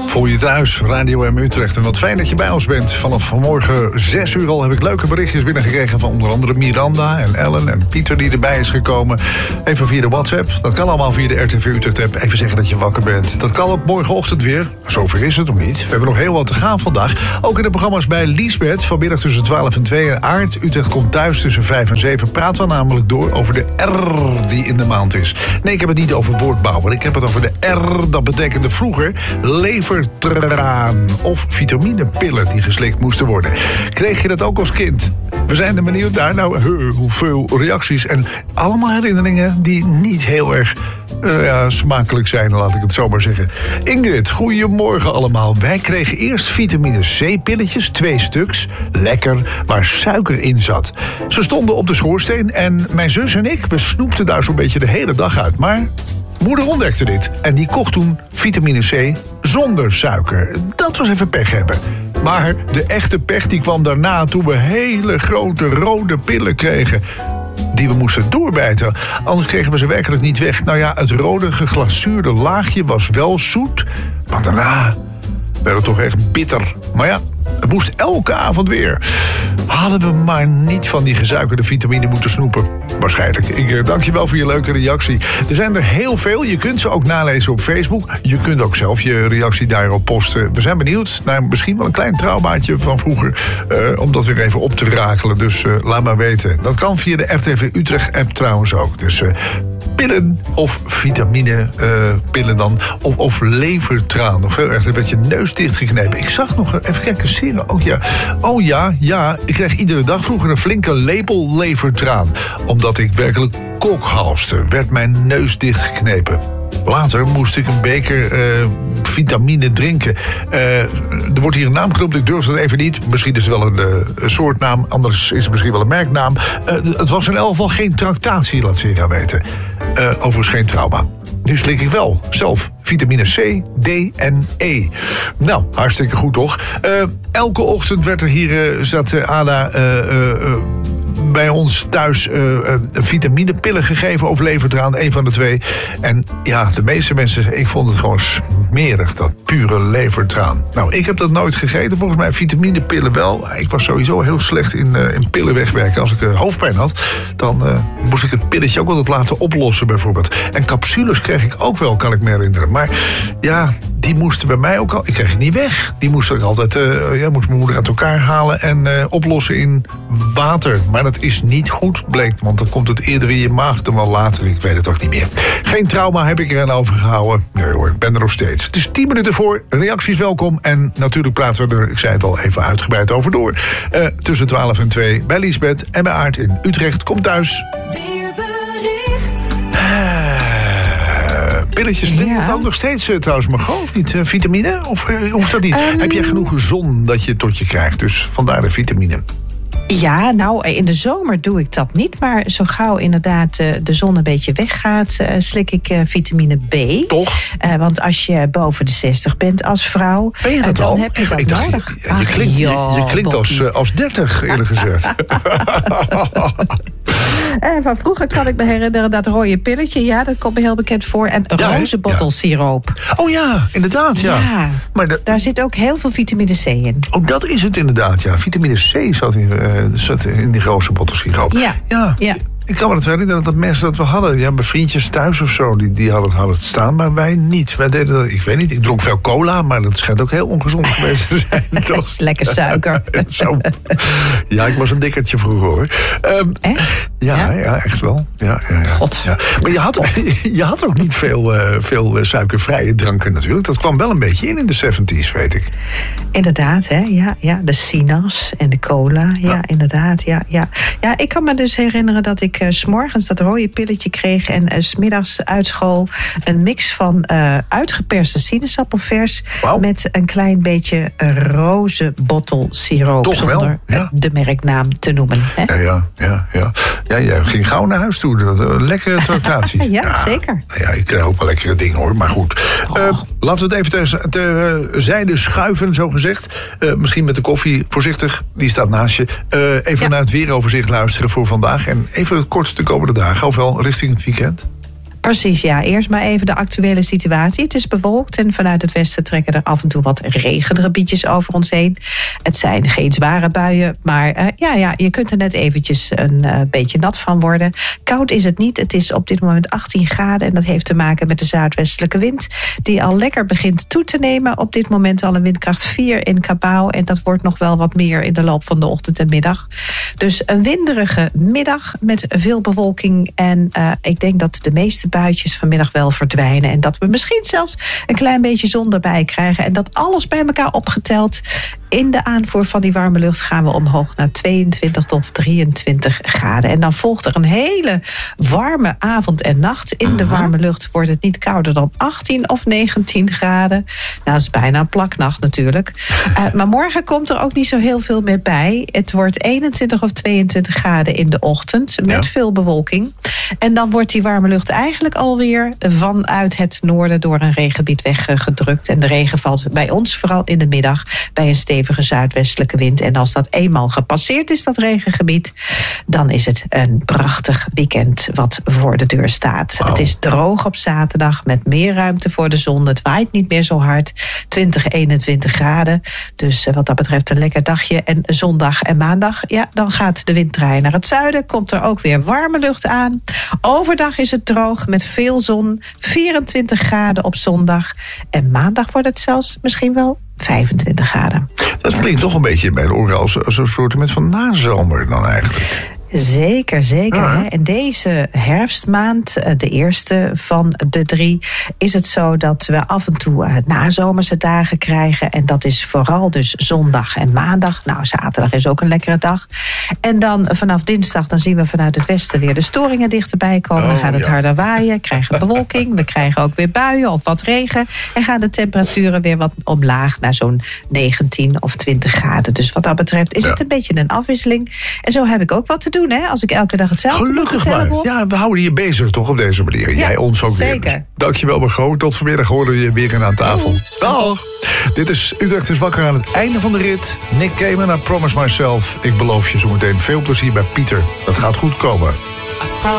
Voel je thuis, Radio M Utrecht. En wat fijn dat je bij ons bent. Vanaf vanmorgen 6 uur al heb ik leuke berichtjes binnengekregen van onder andere Miranda en Ellen en Pieter die erbij is gekomen. Even via de WhatsApp. Dat kan allemaal via de RTV Utrecht app. Even zeggen dat je wakker bent. Dat kan op morgenochtend weer. Zover is het nog niet. We hebben nog heel wat te gaan vandaag. Ook in de programma's bij Liesbeth. Vanmiddag tussen 12 en 2. En Aart, Utrecht komt thuis tussen 5 en 7. Praten we namelijk door over de R die in de maand is. Nee, ik heb het niet over woordbouwer. Ik heb het over de R. Dat betekende vroeger levertraan of vitaminepillen die geslikt moesten worden. Kreeg je dat ook als kind? We zijn er benieuwd naar. Nou, hoeveel reacties. En allemaal herinneringen die niet heel erg smakelijk zijn, laat ik het zo maar zeggen. Ingrid, goedemorgen allemaal. Wij kregen eerst vitamine C-pilletjes, 2 stuks. Lekker, waar suiker in zat. Ze stonden op de schoorsteen en mijn zus en ik, we snoepten daar zo'n beetje de hele dag uit. Maar moeder ontdekte dit en die kocht toen vitamine C zonder suiker. Dat was even pech hebben. Maar de echte pech die kwam daarna toen we hele grote rode pillen kregen die we moesten doorbijten. Anders kregen we ze werkelijk niet weg. Nou ja, het rode geglazuurde laagje was wel zoet, maar daarna werd het toch echt bitter. Maar ja, het moest elke avond weer. Hadden we maar niet van die gesuikerde vitamine moeten snoepen. Waarschijnlijk. Ik dank je wel voor je leuke reactie. Er zijn er heel veel. Je kunt ze ook nalezen op Facebook. Je kunt ook zelf je reactie daarop posten. We zijn benieuwd naar misschien wel een klein traumaatje van vroeger. Om dat weer even op te rakelen. Dus laat maar weten. Dat kan via de RTV Utrecht app trouwens ook. Dus pillen of vitamine pillen dan. Of levertraan. Nog veel erger. Dan werd je neus dichtgeknepen. Ik zag nog even kijken. Serum ook ja. Oh ja. Ik kreeg iedere dag vroeger een flinke lepel levertraan. Omdat ik werkelijk kokhalste, werd mijn neus dichtgeknepen. Later moest ik een beker vitamine drinken. Er wordt hier een naam genoemd, ik durf dat even niet. Misschien is het wel een soortnaam, anders is het misschien wel een merknaam. Het was in elk geval geen tractatie, laat Sera weten. Overigens geen trauma. Nu slik ik wel zelf vitamine C, D en E. Nou, hartstikke goed toch? Elke ochtend werd er hier, zat Ada bij ons thuis vitaminepillen gegeven of levertraan, een van de 2. En ja, de meeste mensen, ik vond het gewoon smerig, dat pure levertraan. Nou, ik heb dat nooit gegeten, volgens mij vitaminepillen wel. Ik was sowieso heel slecht in pillen wegwerken. Als ik hoofdpijn had, dan moest ik het pilletje ook altijd laten oplossen bijvoorbeeld. En capsules kreeg ik ook wel, kan ik me herinneren. Maar ja, die moesten bij mij ook al, ik kreeg het niet weg. Die moest ik altijd, moest mijn moeder uit elkaar halen en oplossen in water. Maar dat is niet goed, bleek, want dan komt het eerder in je maag dan wel later. Ik weet het ook niet meer. Geen trauma heb ik eraan overgehouden. Nee hoor, ik ben er nog steeds. Het is 10 minuten voor, reacties welkom. En natuurlijk praten we er, ik zei het al, even uitgebreid over door. Tussen 12 en 2 bij Liesbeth en bij Aart in Utrecht. Kom thuis. Weerbericht. Pilletjes, slikken het ook nog steeds trouwens, Margot, of niet? Vitamine? Of hoeft dat niet? Heb jij genoeg zon dat je tot je krijgt? Dus vandaar de vitamine. Ja, nou, in de zomer doe ik dat niet. Maar zo gauw inderdaad de zon een beetje weggaat, slik ik vitamine B. Toch? Want als je boven de 60 bent als vrouw, ben je dat dan al? heb je dat ik dacht, nodig. Je klinkt als 30, eerlijk gezegd. Van vroeger kan ik me herinneren dat rode pilletje, ja, dat komt me heel bekend voor. En rozenbottelsiroop. Oh ja, inderdaad, ja. Maar daar zit ook heel veel vitamine C in. Oh, dat is het inderdaad, ja. Vitamine C zat in die rozenbottelsiroop. Ja. Ik kan me het herinneren dat mensen dat we hadden. Ja, mijn vriendjes thuis of zo, die hadden het staan, maar wij niet. Wij deden dat, ik weet niet, ik dronk veel cola, maar dat schijnt ook heel ongezond geweest te zijn. Dat is lekker suiker. Zo. Ja, ik was een dikkertje vroeger, hoor. Echt? Ja, echt wel. Ja. God. Ja. Maar je had ook niet veel suikervrije dranken natuurlijk. Dat kwam wel een beetje in de 70's, weet ik. Inderdaad, hè? Ja. De Sinas en de cola. Ja, inderdaad. Ja. Ja, ik kan me dus herinneren dat ik 's morgens dat rode pilletje kreeg en 's middags uit school een mix van uitgeperste sinaasappelvers met een klein beetje rozenbottelsiroop. Toch wel? Zonder de merknaam te noemen. Hè? Ja. Ja, jij ging gauw naar huis toe. Een lekkere tractatie. Ja, zeker. Nou ja, ik krijg ook wel lekkere dingen, hoor. Maar goed. Laten we het even terzijde schuiven, zo gezegd. Misschien met de koffie. Voorzichtig, die staat naast je. Even naar het weeroverzicht luisteren voor vandaag. En even kort de komende dagen. Ofwel richting het weekend. Precies, ja. Eerst maar even de actuele situatie. Het is bewolkt en vanuit het westen trekken er af en toe wat regengebiedjes over ons heen. Het zijn geen zware buien, maar je kunt er net eventjes een beetje nat van worden. Koud is het niet. Het is op dit moment 18 graden en dat heeft te maken met de zuidwestelijke wind, die al lekker begint toe te nemen. Op dit moment al een windkracht 4 in Cabau en dat wordt nog wel wat meer in de loop van de ochtend en middag. Dus een winderige middag met veel bewolking en ik denk dat de meeste buitjes vanmiddag wel verdwijnen en dat we misschien zelfs een klein beetje zon erbij krijgen en dat alles bij elkaar opgeteld. In de aanvoer van die warme lucht gaan we omhoog naar 22 tot 23 graden. En dan volgt er een hele warme avond en nacht. In de warme lucht wordt het niet kouder dan 18 of 19 graden. Nou, dat is bijna een plaknacht natuurlijk. Maar morgen komt er ook niet zo heel veel meer bij. Het wordt 21 of 22 graden in de ochtend met veel bewolking. En dan wordt die warme lucht eigenlijk alweer vanuit het noorden door een regengebied weggedrukt. En de regen valt bij ons vooral in de middag bij een stevige zuidwestelijke wind. En als dat eenmaal gepasseerd is, dat regengebied, dan is het een prachtig weekend wat voor de deur staat. Wow. Het is droog op zaterdag met meer ruimte voor de zon. Het waait niet meer zo hard. 20, 21 graden. Dus wat dat betreft een lekker dagje. En zondag en maandag, dan gaat de wind draaien naar het zuiden. Komt er ook weer warme lucht aan. Overdag is het droog met veel zon. 24 graden op zondag. En maandag wordt het zelfs misschien wel 25 graden. Dat klinkt toch een beetje bij de oren als een soort van nazomer dan eigenlijk. Zeker. Ja. En deze herfstmaand, de eerste van de 3... is het zo dat we af en toe nazomerse dagen krijgen. En dat is vooral dus zondag en maandag. Nou, zaterdag is ook een lekkere dag. En dan vanaf dinsdag dan zien we vanuit het westen weer de storingen dichterbij komen. Dan gaat het harder waaien, krijgen bewolking. We krijgen ook weer buien of wat regen. En gaan de temperaturen weer wat omlaag naar zo'n 19 of 20 graden. Dus wat dat betreft is het een beetje een afwisseling. En zo heb ik ook wat te doen. Als ik elke dag hetzelfde gelukkig maar. Ja, we houden je bezig toch op deze manier. Jij ons ook zeker. Weer. Dankjewel, Margot. Tot vanmiddag horen we je weer aan tafel. Dag. Dit is Utrecht is wakker aan het einde van de rit. Nick Cayman, I Promise Myself. Ik beloof je zometeen veel plezier bij Pieter. Dat gaat goed komen.